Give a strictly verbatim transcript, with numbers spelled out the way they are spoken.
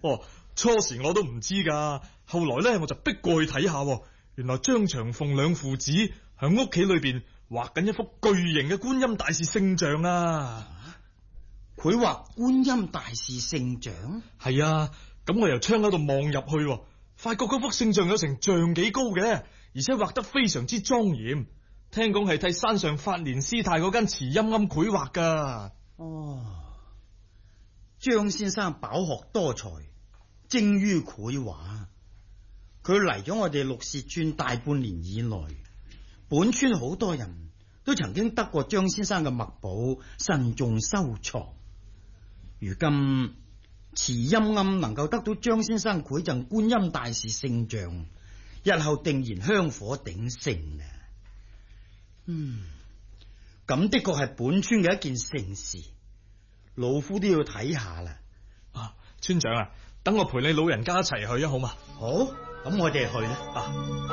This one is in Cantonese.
哦，初時我都唔知噶，後來咧我就逼過去睇下，原來張長鳳兩父子響屋企裏邊畫緊一幅巨型嘅觀音大士聖像啊！ 佢畫觀音大士聖像？ 係啊，咁我由窗口度望入去，發覺嗰幅聖像有成丈幾高嘅，而且畫得非常之莊嚴。聽講係替山上法蓮師太嗰間慈陰庵繪畫噶。 哦，張先生飽學多才，精於繪畫。佢嚟咗我哋綠屑村大半年以來，本村好多人都曾經得過張先生嘅墨寶，慎重收藏。如今慈陰庵能夠得到張先生繪贈觀音大士聖像，日後定然香火鼎盛啊！嗯，咁的確係本村嘅一件盛事，老夫都要睇下啦。 啊，村長啊，等我陪你老人家一齊去啊，好嘛？ 好，咁我哋去啦。 啊。